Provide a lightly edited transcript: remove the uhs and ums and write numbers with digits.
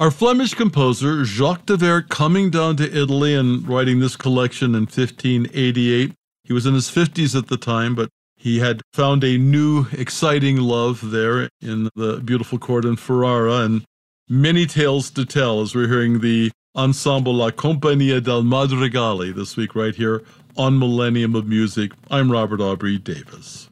Our Flemish composer, Jacques de Ver, coming down to Italy and writing this collection in 1588. He was in his 50s at the time, but he had found a new, exciting love there in the beautiful court in Ferrara, and many tales to tell as we're hearing the ensemble La Compagnia del Madrigali this week right here on Millennium of Music. I'm Robert Aubrey Davis.